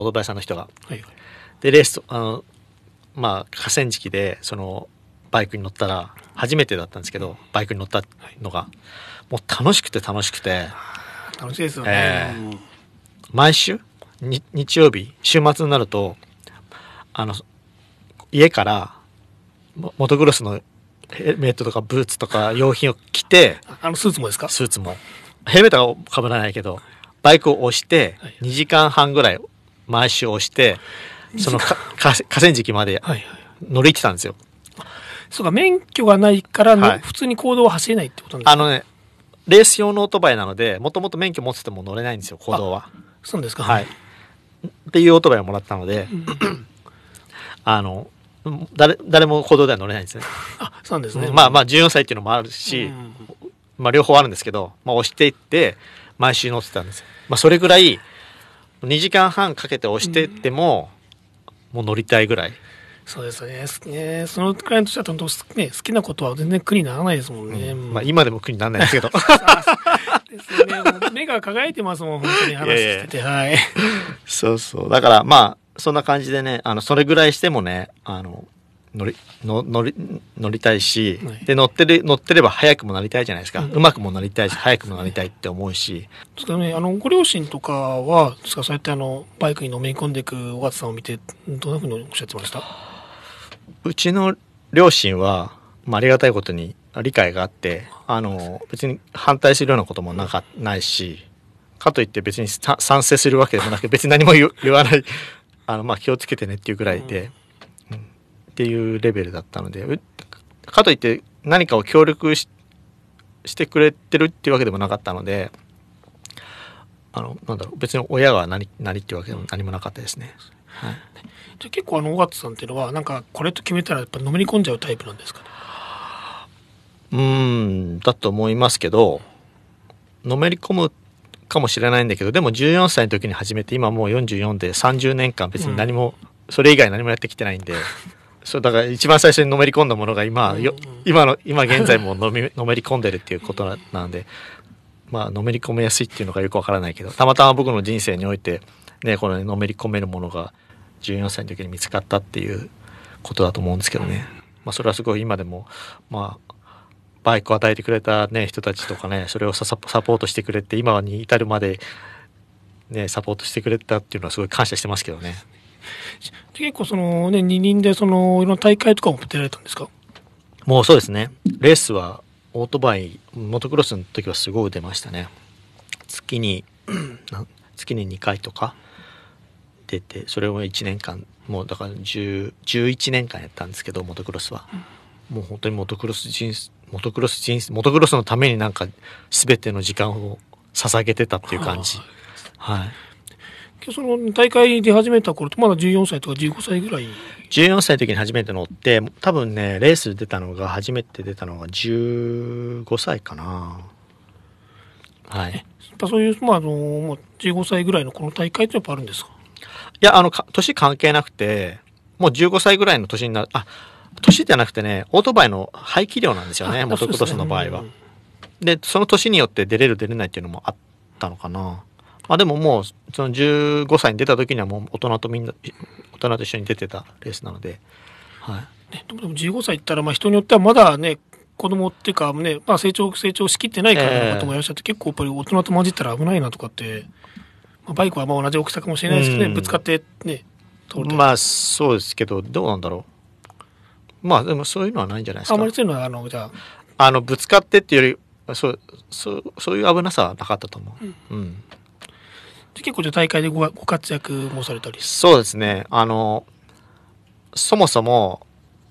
オートバイさんの人が。 はいはい。 で、レース、まあ、河川敷で、バイクに乗ったら、初めてだったんですけど、バイクに乗ったのが、もう楽しくて楽しくて、 楽しいですよね。 毎週、日曜日、週末になると、家からモトクロスのヘルメットとかブーツとか用品を着て、 スーツもですか？ スーツもヘルメットはかぶらないけどバイクを押して2時間半ぐらい毎週押してその河川敷まで乗り行ってたんですよ。 そうか、免許がないからはい普通に公道は走れないってことなんですか？ ね、レース用のオートバイなのでもともと免許持ってても乗れないんですよ、公道は。 そうですか。 はい。っていうオートバイをもらったので、誰も公道では乗れないんですね。 そうなんですね。 まあ14歳っていうのもあるし、まあ両方あるんですけど、まあ押していって毎週乗ってたんですよ。まあそれぐらい2時間半かけて押していっても、もう乗りたいぐらい。 そうですね。そのくらいの年だと、ね、好きなことは全然苦にならないですもんね。 まあ今でも苦にならないですけど。 ですね。もう目が輝いてますもん、本当に話してて。はい。 そうそう。だからまあ、そんな感じでね、それぐらいしてもね、乗りたいし、 はい、 で、乗ってれば早くもなりたいじゃないですか。うまくもなりたいし、早くもなりたいって思うし。 ちょっとね、ご両親とかは、そうやってバイクにのめり込んでいく尾形さんを見て、どんなふうにおっしゃってました？ うちの両親は、まあ、ありがたいことに理解があって、別に反対するようなこともないし、かといって別に賛成するわけでもなく、別に何も言わない、まあ、気をつけてねっていうぐらいで、っていうレベルだったので、かといって何かを協力してくれてるっていうわけでもなかったので、なんだろう、別に親が何っていうわけでも何もなかったですね。はい。 じゃあ結構尾形さんっていうのは、なんかこれと決めたらやっぱのめり込んじゃうタイプなんですかね？ だと思いますけど、のめり込むかもしれないんだけど、でも14歳の時に始めて、今もう44で30年間別に何も、それ以外何もやってきてないんで、そうだから一番最初にのめり込んだものが今現在ものめり込んでるっていうことなので、まあのめり込めやすいっていうのがよくわからないけど、たまたま僕の人生においてね、こののめり込めるものが14歳の時に見つかったっていうことだと思うんですけどね。まあそれはすごい今でも、まあバイクを与えてくれたね人たちとかね、それをサポートしてくれて今に至るまでねサポートしてくれたっていうのはすごい感謝してますけどね。 結構二輪でいろんな大会とかも出られたんですか？ もうそうですね。レースはオートバイ、モトクロスの時はすごい出ましたね。月に2回とか出て、それを1年間、もうだから11年間やったんですけど、モトクロスは。もう本当にモトクロスのためになんか全ての時間を捧げてたっていう感じ。はい。 その大会出始めた頃ってまだ14歳とか15歳ぐらい ？14歳の時に初めて乗って、多分ねレース初めて出たのが15歳かな。はい。 やっぱそういう15歳ぐらいのこの大会ってやっぱあるんですか？ いや年関係なくて、もう15歳ぐらいの年になる、年じゃなくてね、オートバイの排気量なんですよね、モトクロスの場合は。で、その年によって出れる出れないっていうのもあったのかな。まあでももうその15歳に出た時にはもう大人と一緒に出てたレースなので、はい。 でも15歳ったら人によってはまだね子供っていうかね、まあ成長しきってないからの方もいらっしゃって、結構やっぱり大人と混じったら危ないなとかって、バイクはまあ同じ大きさかもしれないですけどね、ぶつかってね通る。まあそうですけど、どうなんだろう。まあでもそういうのはないんじゃないですか。 あまりそういうのはじゃあぶつかってっていうよりそういう危なさはなかったと思う。 結構大会でご活躍もされたり。 そうですね。そもそも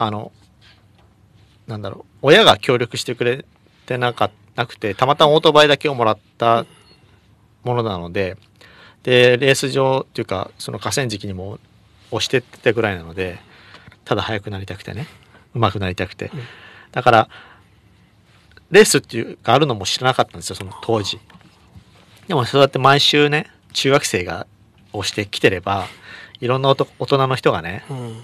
なんだろう、親が協力してくれてなくて、たまたまオートバイだけをもらったものなので、でレース場っていうかその河川敷にも押してってたぐらいなので、ただ速くなりたくてね、上手くなりたくて、だからレースっていうかあるのも知らなかったんですよ、その当時。でもそうやって毎週ね、中学生が押してきてれば、いろんな大人の人がね、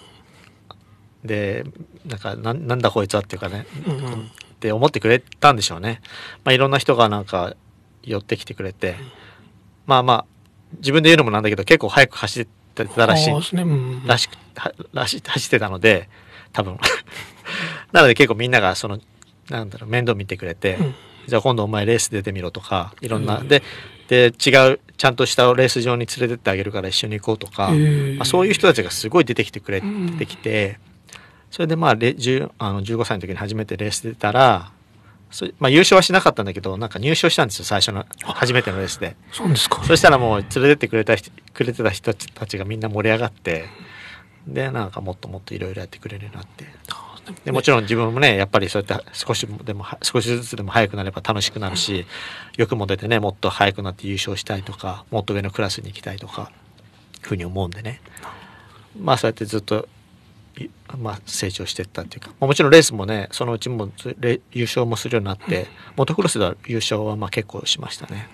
でなんだこいつはっていうかね、って思ってくれたんでしょうね。まあいろんな人がなんか寄ってきてくれて、まあ自分で言うのもなんだけど結構速く走っってたらしい、 ああですね、 走ってたので多分なので結構みんなが面倒見てくれて、じゃあ今度お前レース出てみろとかいろんな、で違うちゃんとしたレース場に連れてってあげるから一緒に行こうとか、そういう人たちがすごい出てきて、それで15歳の時に初めてレース出たら優勝はしなかったんだけどなんか入賞したんですよ、最初の初めてのレースで。 そうですか。 そしたらもう連れてってくれてた人たちがみんな盛り上がって、でなんかもっともっといろいろやってくれるようになって、でもちろん自分もねやっぱりそうやって少しずつでも速くなれば楽しくなるし、欲も出てねもっと速くなって優勝したいとかもっと上のクラスに行きたいとかふうに思うんでね、そうやってずっと成長していったっていうか、もちろんレースもねそのうちも優勝もするようになって、モトクロスでは優勝は結構しましたね。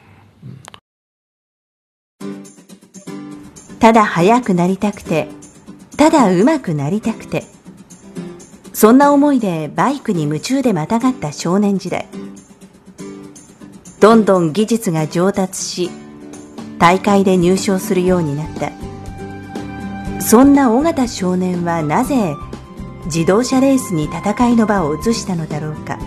ただ速くなりたくて、ただ上手くなりたくて、そんな思いでバイクに夢中でまたがった少年時代。どんどん技術が上達し、大会で入賞するようになった。そんな尾形少年はなぜ自動車レースに戦いの場を移したのだろうか。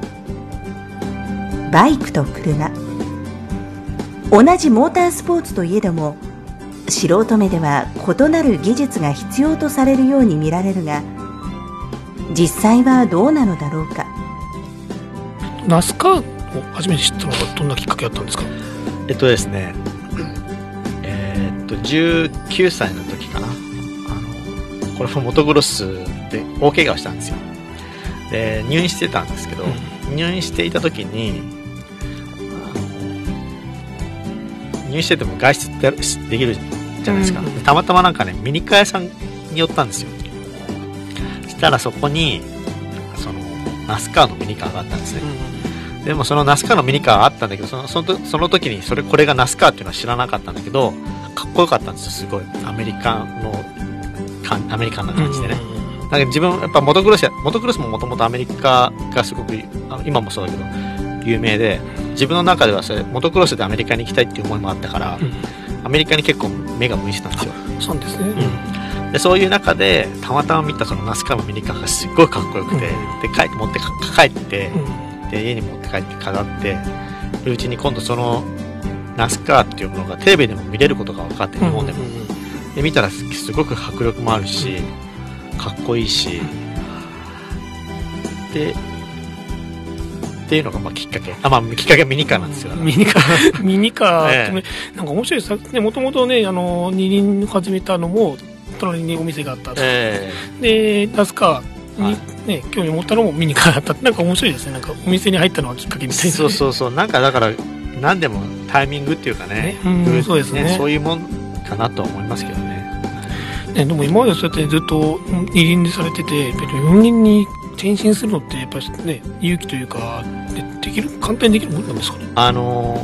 バイクと車、同じモータースポーツといえども、素人目では異なる技術が必要とされるように見られるが、実際はどうなのだろうか。 ナスカーを初めて知ったのはどんなきっかけだったんですか？ ですね、19歳の時かな、これもモトクロスで大怪我をしたんですよ。で入院してたんですけど、入院していた時に入院してても外出ってできるじゃないですか。たまたまなんかねミニカー屋さんに寄ったんですよ。そしたらそこにナスカーのミニカーがあったんですね。でもそのナスカーのミニカーがあったんだけど、その時にこれがナスカーっていうのは知らなかったんだけど、かっこよかったんですよ。すごいアメリカンな感じでね。だから自分やっぱモトクロスももともとアメリカがすごく今もそうだけど有名で、自分の中ではモトクロスでアメリカに行きたいっていう思いもあったから、アメリカに結構目が向いてたんですよ。 そうですね。 でそういう中でたまたま見たそのナスカーのミニカーがすごいかっこよくて、で帰って、で家に持って帰って飾ってるうちに、今度そのナスカーっていうものがテレビでも見れることが分かって、日本でも、で見たらすごく迫力もあるし、かっこいいし、っていうのがきっかけ。きっかけはミニカーなんですよ。 ミニカーってね、なんか面白いですね。もともとね二輪始めたのも隣にお店があったと、でナスカーにね興味持ったのもミニカーだったって、なんか面白いですね。なんかお店に入ったのはきっかけみたいな、ね、 そうなんかだから何でもタイミングっていうかね、 そうですね、 そういうもんかなと思いますけどね。 でも今までそうやってずっと二輪でされてて、四輪に転身するのってやっぱりね勇気というか簡単にできるものなんですかね。 なん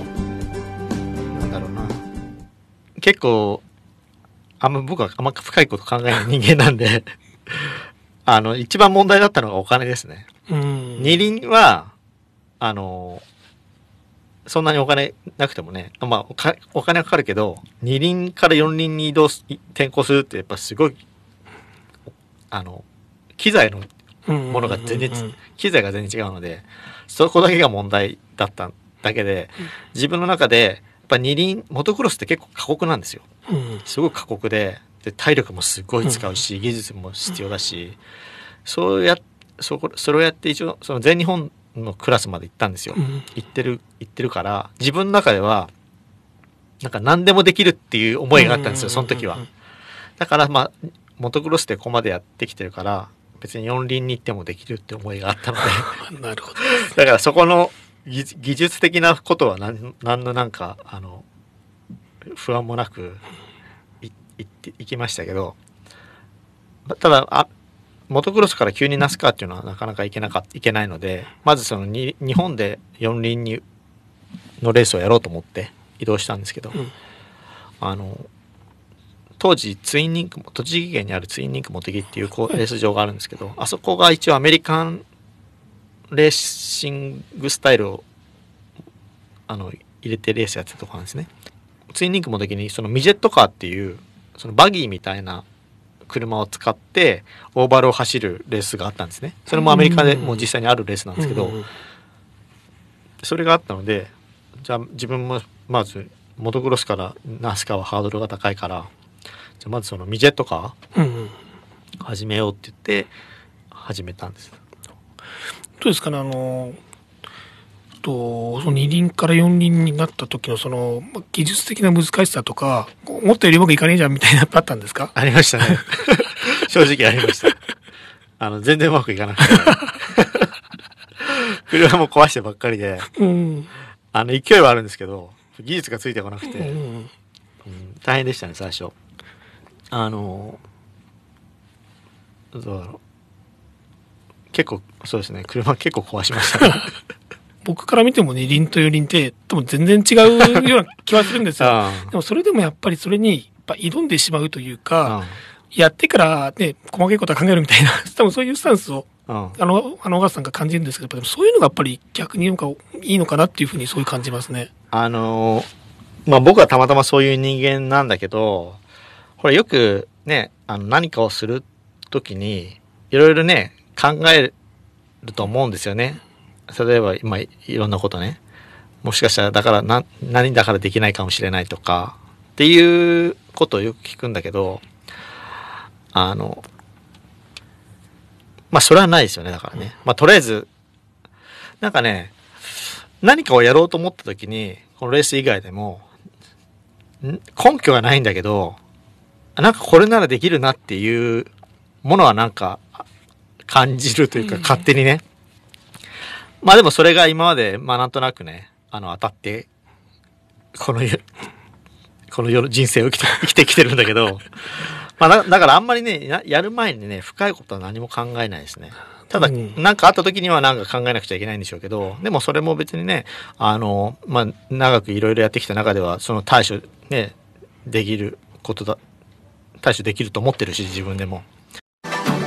だろうな、結構僕はあんま深いこと考えない人間なんで一番問題だったのがお金ですね。二輪はそんなにお金なくてもね、お金はかかるけど、二輪から四輪に転向するってやっぱすごい機材のものが機材が全然違うので、そこだけが問題だっただけで、自分の中でやっぱモトクロスって結構過酷なんですよ。すごく過酷で体力もすごい使うし、技術も必要だし、それをやって一応その全日本のクラスまで行ったんですよ。行ってるから自分の中ではなんか何でもできるっていう思いがあったんですよ、その時は。だからモトクロスでここまでやってきてるから、別に四輪に行ってもできるって思いがあったのでなるほど。 だからそこの技術的なことは何のなんか不安もなく行きましたけど、ただモトクロスから急にナスカーっていうのはなかなか行けないので、まず日本で四輪のレースをやろうと思って移動したんですけど、当時栃木県にあるツインリンクモテギっていうレース場があるんですけど、あそこが一応アメリカンレーシングスタイルを入れてレースやってたところなんですね。ツインリンクモテギにそのミジェットカーっていうそのバギーみたいな車を使ってオーバルを走るレースがあったんですね。それもアメリカでもう実際にあるレースなんですけど、それがあったので、じゃあ自分もまずモトクロスからナスカはハードルが高いから、じゃあまずそのミジェットカー始めようって言って始めたんです。 どうですかね、その二輪から四輪になった時のその技術的な難しさとか、もっとよりうまくいかねえじゃんみたいなのあったんですか？ ありましたね。正直ありました。全然うまくいかなくて。車も壊してばっかりで、勢いはあるんですけど、技術がついてこなくて、大変でしたね、最初。どうだろう。結構、そうですね、車結構壊しましたね。 僕から見ても二輪と四輪って多分全然違うような気はするんですよ。でもそれでもやっぱりそれに挑んでしまうというか、やってからね、細かいことは考えるみたいな、多分そういうスタンスを、小川さんが感じるんですけど、でもそういうのがやっぱり逆にいいのかなっていうふうにそういう感じますね。 僕はたまたまそういう人間なんだけど、ほらよくね、何かをするときに、いろいろね、考えると思うんですよね。例えば今いろんなことね、もしかしたらだから何だからできないかもしれないとかっていうことをよく聞くんだけど、それはないですよね。だからね、とりあえずなんかね、何かをやろうと思った時にこのレース以外でも根拠がないんだけど、なんかこれならできるなっていうものはなんか感じるというか、勝手にね。でもそれが今までなんとなくね、当たってこの人生を生きてきてるんだけど、だからあんまりね、やる前にね、深いことは何も考えないですね。ただ、なんかあった時にはなんか考えなくちゃいけないんでしょうけど、でもそれも別にね、長くいろいろやってきた中では、その対処ね、できることだ、対処できると思ってるし、自分でも。